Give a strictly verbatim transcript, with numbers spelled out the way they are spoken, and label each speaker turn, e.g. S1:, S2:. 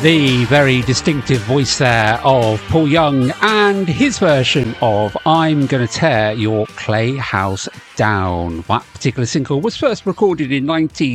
S1: The very distinctive voice there of Paul Young and his version of I'm Gonna Tear Your Clay House Down. That particular single was first recorded in nineteen